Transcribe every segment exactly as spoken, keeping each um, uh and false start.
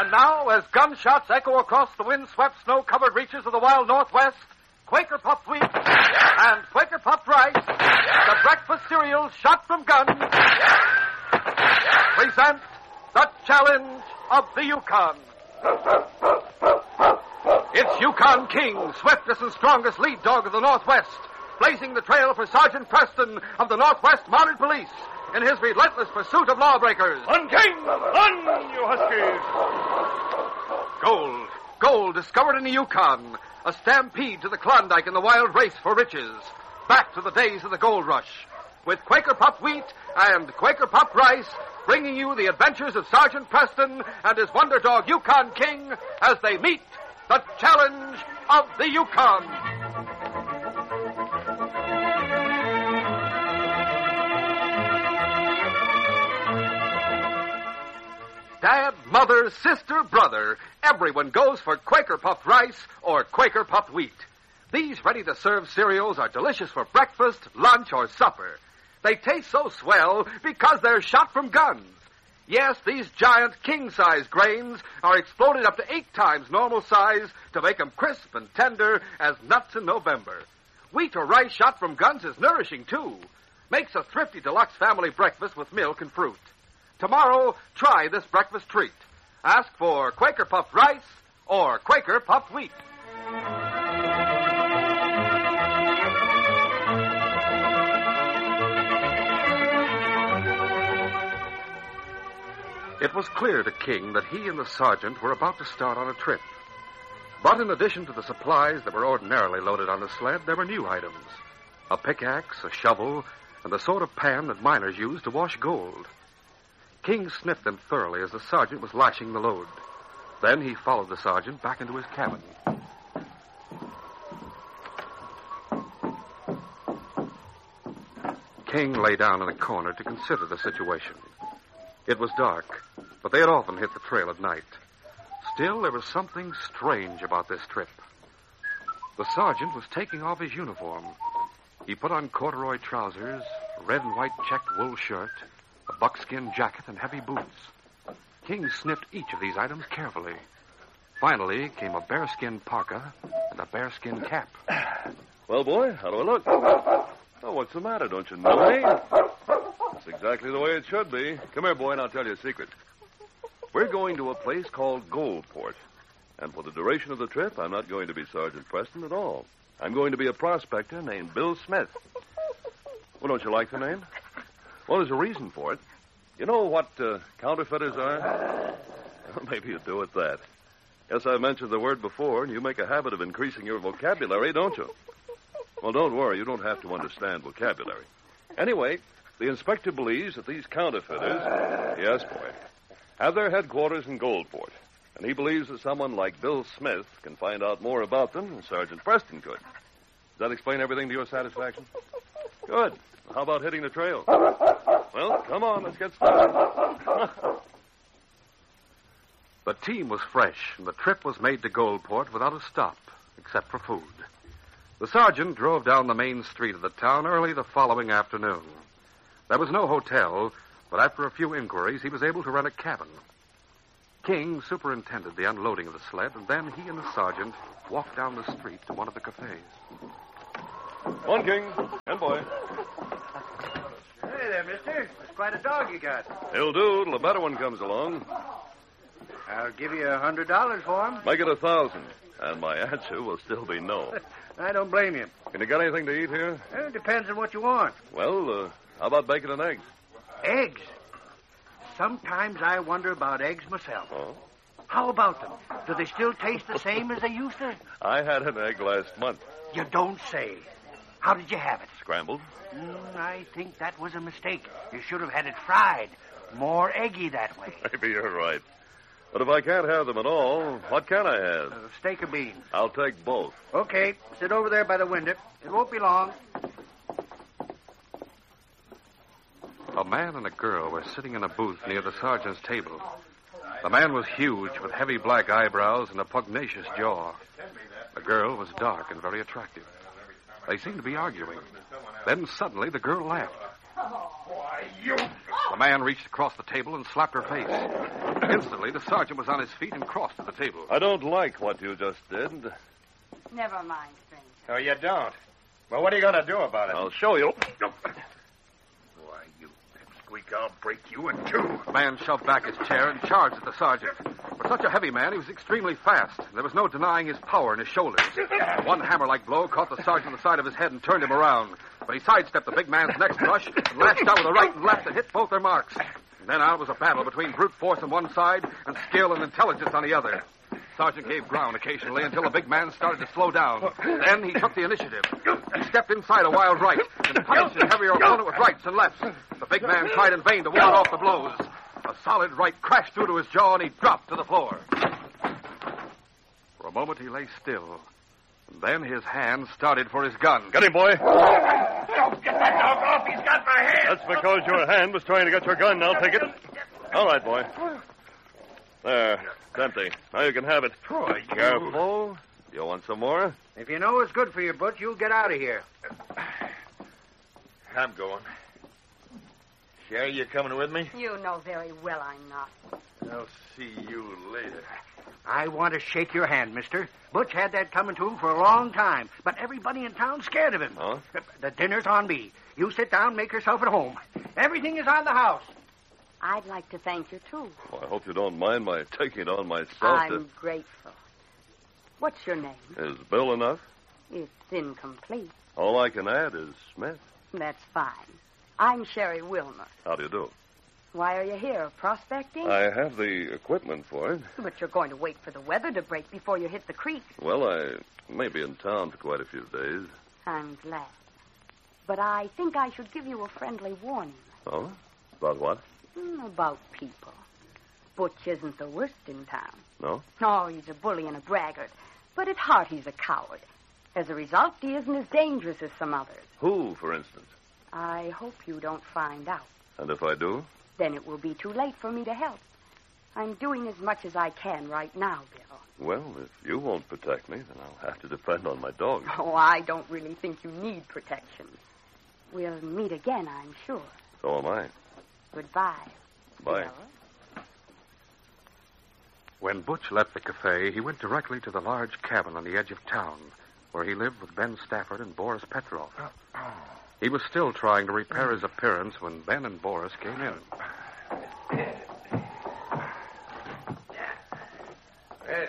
And now, as gunshots echo across the wind-swept, snow-covered reaches of the wild Northwest, Quaker Puffed Wheat and Quaker Puffed Rice, the breakfast cereals shot from guns, present the challenge of the Yukon. It's Yukon King, swiftest and strongest lead dog of the Northwest, blazing the trail for Sergeant Preston of the Northwest Mounted Police in his relentless pursuit of lawbreakers. On, King! On, you huskies! Gold. Gold discovered in the Yukon. A stampede to the Klondike in the wild race for riches. Back to the days of the gold rush. With Quaker Puffed Wheat and Quaker Puffed Rice, bringing you the adventures of Sergeant Preston and his wonder dog Yukon King as they meet the challenge of the Yukon. Dad, mother, sister, brother, everyone goes for Quaker Puffed Rice or Quaker Puffed Wheat. These ready-to-serve cereals are delicious for breakfast, lunch, or supper. They taste so swell because they're shot from guns. Yes, these giant king-size grains are exploded up to eight times normal size to make them crisp and tender as nuts in November. Wheat or rice shot from guns is nourishing, too. Makes a thrifty deluxe family breakfast with milk and fruit. Tomorrow, try this breakfast treat. Ask for Quaker Puffed Rice or Quaker Puffed Wheat. It was clear to King that he and the sergeant were about to start on a trip. But in addition to the supplies that were ordinarily loaded on the sled, there were new items. A pickaxe, a shovel, and the sort of pan that miners use to wash gold. King sniffed them thoroughly as the sergeant was lashing the load. Then he followed the sergeant back into his cabin. King lay down in a corner to consider the situation. It was dark, but they had often hit the trail at night. Still, there was something strange about this trip. The sergeant was taking off his uniform. He put on corduroy trousers, a red and white checked wool shirt, a buckskin jacket, and heavy boots. King sniffed each of these items carefully. Finally came a bearskin parka and a bearskin cap. Well, boy, how do I look? Oh, what's the matter? Don't you know me? That's exactly the way it should be. Come here, boy, and I'll tell you a secret. We're going to a place called Goldport. And for the duration of the trip, I'm not going to be Sergeant Preston at all. I'm going to be a prospector named Bill Smith. Well, don't you like the name? Well, there's a reason for it. You know what uh, counterfeiters are? Well, maybe you do at that. Yes, I mentioned the word before, and you make a habit of increasing your vocabulary, don't you? Well, don't worry. You don't have to understand vocabulary. Anyway, the inspector believes that these counterfeiters, yes, boy, have their headquarters in Goldport. And he believes that someone like Bill Smith can find out more about them than Sergeant Preston could. Does that explain everything to your satisfaction? Good. How about hitting the trail? Well, come on, let's get started. The team was fresh, and the trip was made to Goldport without a stop, except for food. The sergeant drove down the main street of the town early the following afternoon. There was no hotel, but after a few inquiries, he was able to rent a cabin. King superintended the unloading of the sled, and then he and the sergeant walked down the street to one of the cafes. One, King, and boy. Hey there, mister. That's quite a dog you got. He'll do till a better one comes along. I'll give you a hundred dollars for him. Make it a thousand, and my answer will still be no. I don't blame you. Can you get anything to eat here? Well, it depends on what you want. Well, uh, how about bacon and eggs? Eggs? Sometimes I wonder about eggs myself. Oh? How about them? Do they still taste the same as they used to? I had an egg last month. You don't say. How did you have it? Scrambled. Mm, I think that was a mistake. You should have had it fried. More eggy that way. Maybe you're right. But if I can't have them at all, what can I have? A steak or beans. I'll take both. Okay. Sit over there by the window. It won't be long. A man and a girl were sitting in a booth near the sergeant's table. The man was huge, with heavy black eyebrows and a pugnacious jaw. The girl was dark and very attractive. They seemed to be arguing. Then suddenly the girl laughed. Oh, why, you... The man reached across the table and slapped her face. Instantly, the sergeant was on his feet and crossed to the table. I don't like what you just did. Never mind, stranger. Oh, you don't? Well, what are you going to do about it? I'll show you. Why, you pipsqueak, I'll break you in two. The man shoved back his chair and charged at the sergeant. For such a heavy man, he was extremely fast. There was no denying his power in his shoulders. One hammer-like blow caught the sergeant on the side of his head and turned him around. But he sidestepped the big man's next rush and lashed out with a right and left that hit both their marks. And then on was a battle between brute force on one side and skill and intelligence on the other. Sergeant gave ground occasionally until the big man started to slow down. Then he took the initiative. He stepped inside a wild right and punished his heavier opponent with rights and lefts. The big man tried in vain to ward off the blows. A solid right crashed through to his jaw and he dropped to the floor. For a moment he lay still. And then his hand started for his gun. Get him, boy. Don't get that dog off. He's got my hand. That's because your hand was trying to get your gun. I'll take it. All right, boy. There. It's empty. Now you can have it. Oh, you... Careful. You want some more? If you know it's good for you, Butch, you'll get out of here. I'm going. Sherry, you coming with me? You know very well I'm not. I'll see you later. I want to shake your hand, mister. Butch had that coming to him for a long time, but everybody in town's scared of him. Huh? The dinner's on me. You sit down, make yourself at home. Everything is on the house. I'd like to thank you, too. Well, I hope you don't mind my taking it on myself. I'm to... grateful. What's your name? Is Bill enough? It's incomplete. All I can add is Smith. That's fine. I'm Sherry Wilmer. How do you do? Why are you here, prospecting? I have the equipment for it. But you're going to wait for the weather to break before you hit the creek. Well, I may be in town for quite a few days. I'm glad. But I think I should give you a friendly warning. Oh? About what? Mm, about people. Butch isn't the worst in town. No? No, he's a bully and a braggart. But at heart, he's a coward. As a result, he isn't as dangerous as some others. Who, for instance? I hope you don't find out. And if I do? Then it will be too late for me to help. I'm doing as much as I can right now, Bill. Well, if you won't protect me, then I'll have to depend on my dog. Oh, I don't really think you need protection. We'll meet again, I'm sure. So am I. Goodbye. Bye. Bill. When Butch left the cafe, he went directly to the large cabin on the edge of town, where he lived with Ben Stafford and Boris Petrov. He was still trying to repair his appearance when Ben and Boris came in. Well,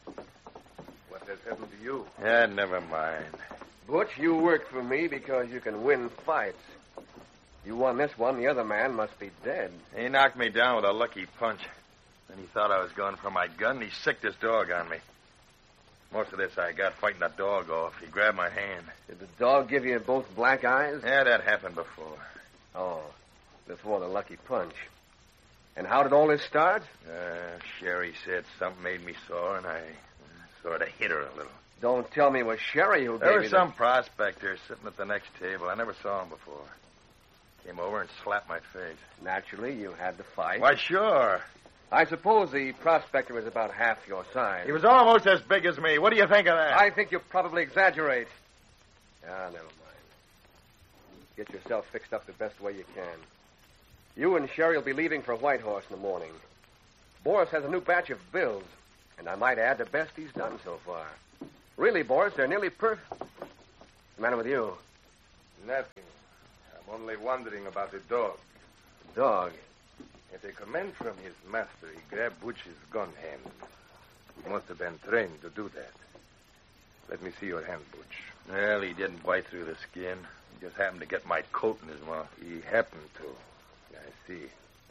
what has happened to you? Yeah, never mind. Butch, you work for me because you can win fights. You won this one, the other man must be dead. He knocked me down with a lucky punch. Then he thought I was going for my gun, and he sicked his dog on me. Most of this I got fighting that dog off. He grabbed my hand. Did the dog give you both black eyes? Yeah, that happened before. Oh, before the lucky punch. And how did all this start? Uh, Sherry said something made me sore, and I uh, sort of hit her a little. Don't tell me it was Sherry who There gave was you some the... prospector sitting at the next table. I never saw him before. Came over and slapped my face. Naturally, you had the fight. Why, sure. I suppose the prospector was about half your size. He was almost as big as me. What do you think of that? I think you probably exaggerate. Ah, never mind. Get yourself fixed up the best way you can. You and Sherry will be leaving for Whitehorse in the morning. Boris has a new batch of bills, and I might add the best he's done so far. Really, Boris, they're nearly perfect. What's the matter with you? Nothing. I'm only wondering about the dog. The dog? At a command from his master, he grabbed Butch's gun handle. He must have been trained to do that. Let me see your hand, Butch. Well, he didn't bite through the skin. He just happened to get my coat in his mouth. He happened to. I see.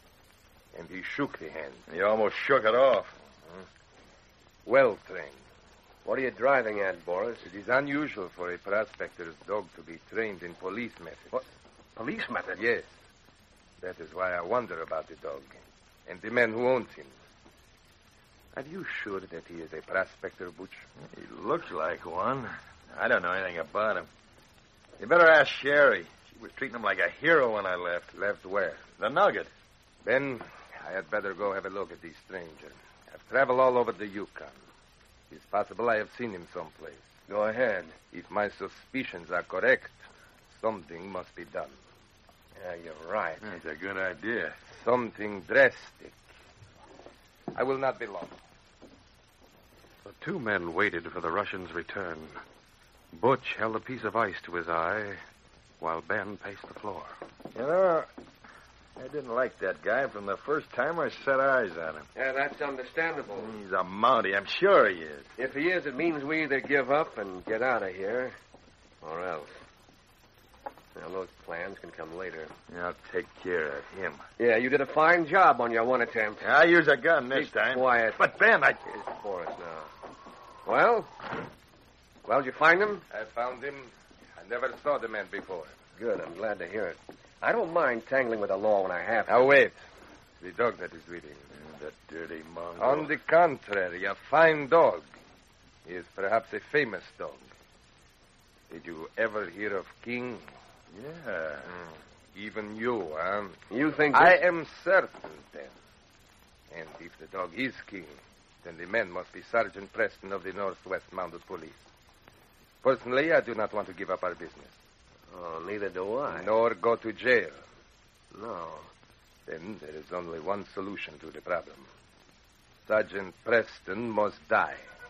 And he shook the hand. He almost shook it off. Uh-huh. Well trained. What are you driving at, Boris? It is unusual for a prospector's dog to be trained in police methods. What? Police method? Yes. That is why I wonder about the dog and the man who owns him. Are you sure that he is a prospector, Butch? He looks like one. I don't know anything about him. You better ask Sherry. She was treating him like a hero when I left. Left where? The Nugget. Ben, I had better go have a look at this stranger. I've traveled all over the Yukon. It's possible I have seen him someplace. Go ahead. If my suspicions are correct, something must be done. Yeah, you're right. That's a good idea. something drastic. I will not be long. The two men waited for the Russian's return. Butch held a piece of ice to his eye while Ben paced the floor. You know, I didn't like that guy from the first time I set eyes on him. Yeah, that's understandable. He's a Mountie. I'm sure he is. If he is, it means we either give up and get out of here, or else. Now, those plans can come later. I'll take care of him. Yeah, you did a fine job on your one attempt. I'll use a gun this Keep time. quiet. But, Ben, I... Here's Boris now. Well? Well, did you find him? I found him. I never saw the man before. Good, I'm glad to hear it. I don't mind tangling with the law when I have to. Now, wait. The dog that is with him. That dirty mongrel. On the contrary, a fine dog. He is perhaps a famous dog. Did you ever hear of King? Yeah. Mm. Even you, huh? You think I this- am certain, then. And if the dog is King, then the man must be Sergeant Preston of the Northwest Mounted Police. Personally, I do not want to give up our business. Oh, neither do I. Nor go to jail. No. Then there is only one solution to the problem. Sergeant Preston must die.